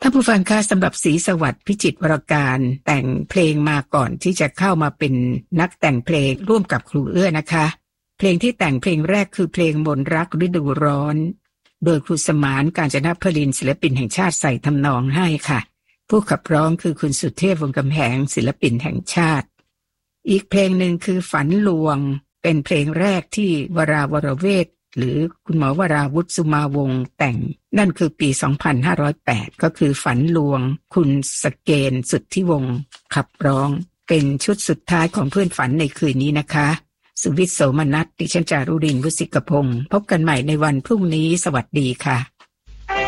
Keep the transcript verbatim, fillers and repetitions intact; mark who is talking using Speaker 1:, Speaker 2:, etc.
Speaker 1: านผู้ฟังคะสำหรับศรีสวัสดิ์พิจิตรวรการแต่งเพลงมาก่อนที่จะเข้ามาเป็นนักแต่งเพลงร่วมกับครูเอื้อนะคะเพลงที่แต่งเพลงแรกคือเพลงมนต์รักฤดูร้อนโดยครูสมานกาญจนพลินศิลปินแห่งชาติใส่ทำนองให้ค่ะผู้ขับร้องคือคุณสุเทพวงศ์กำแหงศิลปินแห่งชาติอีกเพลงหนึ่งคือฝันลวงเป็นเพลงแรกที่วราวรเวทหรือคุณหมอวราวุฒิสุมาวงศ์แต่งนั่นคือปีสองพันห้าร้อยแปดก็คือฝันลวงคุณสเกณฑ์สุทธิวงศ์ขับร้องเป็นชุดสุดท้ายของเพื่อนฝันในคืนนี้นะคะสุวิทย์โสมนัสดิฉันจารุรินทร์ วุฒิกพงศ์พบกันใหม่ในวันพรุ่งนี้สวัสดีค่ะ